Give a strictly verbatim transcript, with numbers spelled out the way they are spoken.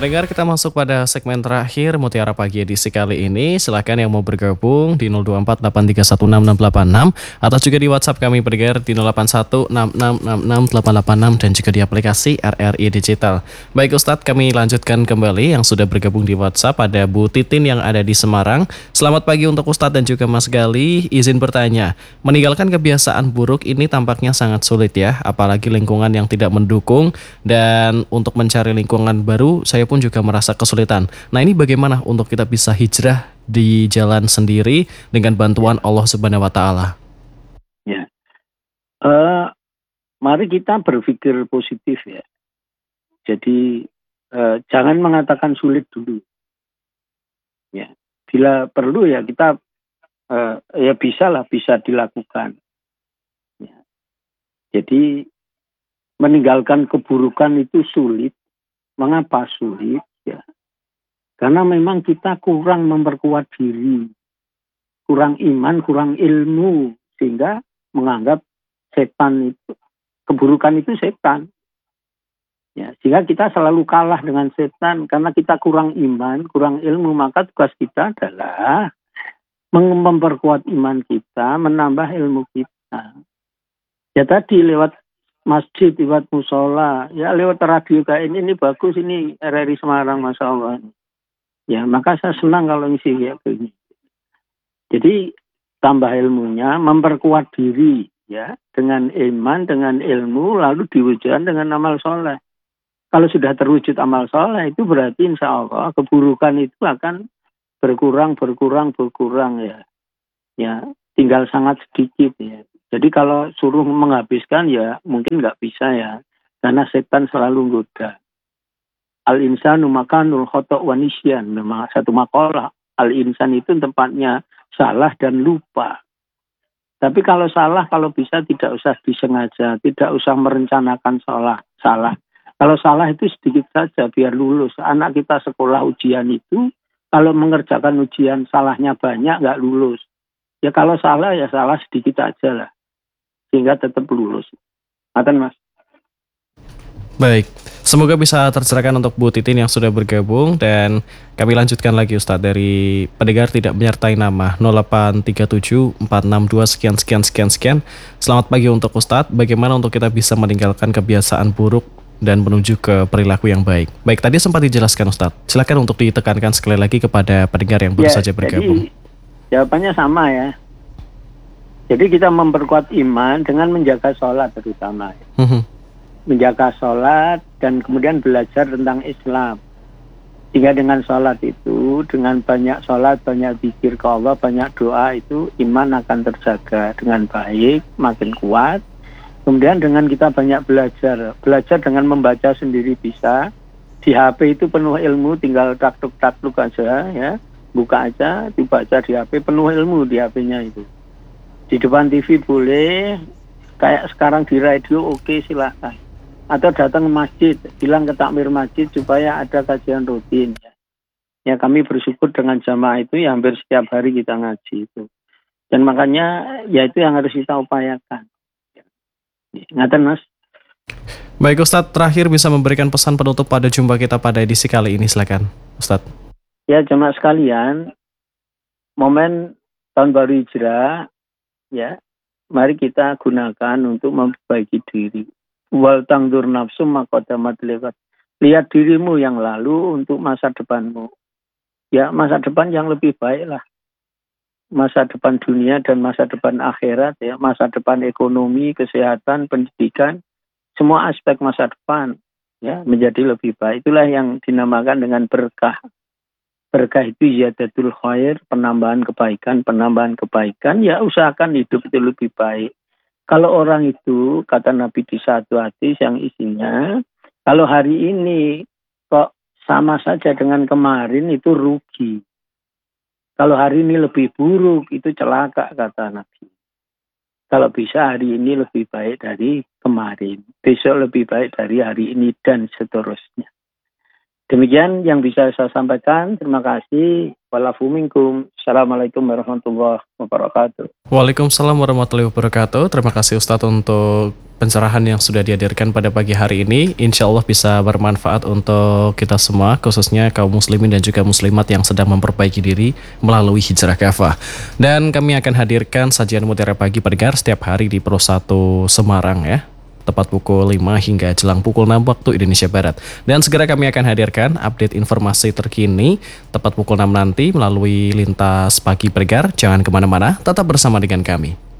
Pendengar, kita masuk pada segmen terakhir Mutiara Pagi edisi kali ini. Silakan yang mau bergabung di nol dua empat delapan tiga satu enam enam delapan enam atau juga di WhatsApp kami pendengar di nol delapan satu enam enam enam enam delapan delapan enam dan juga di aplikasi R R I Digital. Baik Ustadz, kami lanjutkan kembali yang sudah bergabung di WhatsApp. Ada Bu Titin yang ada di Semarang. Selamat pagi untuk Ustadz dan juga Mas Gali. Izin bertanya, meninggalkan kebiasaan buruk ini tampaknya sangat sulit ya, apalagi lingkungan yang tidak mendukung, dan untuk mencari lingkungan baru saya pun juga merasa kesulitan. Nah, ini bagaimana untuk kita bisa hijrah di jalan sendiri dengan bantuan Allah Subhanahu wa taala? Ya. Uh, mari kita berpikir positif ya. Jadi uh, jangan mengatakan sulit dulu. Ya. Bila perlu ya kita uh, ya bisa lah, bisa dilakukan. Ya. Jadi meninggalkan keburukan itu sulit. Mengapa sulit? Ya, karena memang kita kurang memperkuat diri, kurang iman, kurang ilmu, sehingga menganggap setan itu, keburukan itu setan. Ya, sehingga kita selalu kalah dengan setan karena kita kurang iman, kurang ilmu. Maka tugas kita adalah memperkuat iman kita, menambah ilmu kita. Ya tadi lewat masjid, lewat musola, ya lewat radio kayak ini, ini bagus, ini R R I Semarang, Masya Allah. Ya, maka saya senang kalau ngisi kayak begini. Jadi tambah ilmunya, memperkuat diri, ya, dengan iman, dengan ilmu, lalu diwujudkan dengan amal soleh. Kalau sudah terwujud amal soleh, itu berarti insya Allah keburukan itu akan berkurang, berkurang, berkurang ya. Ya, tinggal sangat sedikit ya. Jadi kalau suruh menghabiskan ya mungkin nggak bisa ya. Karena setan selalu goda. Al-insanu makanul khotok wa nisyan. Memang satu makalah. Al-insan itu tempatnya salah dan lupa. Tapi kalau salah, kalau bisa tidak usah disengaja. Tidak usah merencanakan salah. salah. Kalau salah itu sedikit saja biar lulus. Anak kita sekolah ujian itu, kalau mengerjakan ujian salahnya banyak nggak lulus. Ya kalau salah ya salah sedikit aja lah. Sehingga tetap lulus. Akan Mas. Baik, semoga bisa tercerahkan untuk Bu Titin yang sudah bergabung. Dan kami lanjutkan lagi Ustadz dari pendengar tidak menyertai nama nol delapan tiga tujuh empat enam dua sekian sekian sekian sekian. Selamat pagi untuk Ustadz. Bagaimana untuk kita bisa meninggalkan kebiasaan buruk dan menuju ke perilaku yang baik? Baik, tadi sempat dijelaskan Ustadz. Silakan untuk ditekankan sekali lagi kepada pendengar yang baru ya, saja bergabung. Jadi, jawabannya sama ya. Jadi kita memperkuat iman dengan menjaga sholat terutama. Mm-hmm. Menjaga sholat dan kemudian belajar tentang Islam. Sehingga dengan sholat itu, dengan banyak sholat, banyak zikir ke Allah, banyak doa itu iman akan terjaga dengan baik, makin kuat. Kemudian dengan kita banyak belajar. Belajar dengan membaca sendiri bisa. Di H P itu penuh ilmu, tinggal takluk-takluk aja ya. Buka aja, dibaca di H P, penuh ilmu di H P-nya itu. Di depan T V boleh, kayak sekarang di radio oke okay, silakan. Atau datang ke masjid, bilang ke takmir masjid supaya ada kajian rutin. Ya, ya kami bersyukur dengan jamaah itu ya hampir setiap hari kita ngaji itu. Dan makanya ya itu yang harus kita upayakan. Ngaten Mas. Baik Ustadz, terakhir bisa memberikan pesan penutup pada jumpa kita pada edisi kali ini, silakan Ustadz. Ya jamaah sekalian, momen tahun baru Hijrah, ya, mari kita gunakan untuk memperbaiki diri. Wal tangdur nafsu maqaddamat liwat. Lihat dirimu yang lalu untuk masa depanmu. Ya, masa depan yang lebih baik lah. Masa depan dunia dan masa depan akhirat, ya, masa depan ekonomi, kesehatan, pendidikan, semua aspek masa depan ya menjadi lebih baik. Itulah yang dinamakan dengan berkah. Berkah itu ziyadatul khair, penambahan kebaikan, penambahan kebaikan, ya usahakan hidup itu lebih baik. Kalau orang itu, kata Nabi di satu hadis yang isinya, kalau hari ini kok sama saja dengan kemarin itu rugi. Kalau hari ini lebih buruk itu celaka, kata Nabi. Kalau bisa hari ini lebih baik dari kemarin, besok lebih baik dari hari ini, dan seterusnya. Demikian yang bisa saya sampaikan. Terima kasih. Walafu minkum. Assalamualaikum warahmatullahi wabarakatuh. Waalaikumsalam warahmatullahi wabarakatuh. Terima kasih Ustadz untuk pencerahan yang sudah dihadirkan pada pagi hari ini. Insya Allah bisa bermanfaat untuk kita semua, khususnya kaum muslimin dan juga muslimat yang sedang memperbaiki diri melalui hijrah kafah. Dan kami akan hadirkan sajian Mutiara Pagi pendengar setiap hari di Pro satu Semarang ya, tepat pukul lima hingga jelang pukul enam waktu Indonesia Barat. Dan segera kami akan hadirkan update informasi terkini tepat pukul enam nanti melalui Lintas Pagi Pendengar. Jangan kemana-mana, tetap bersama dengan kami.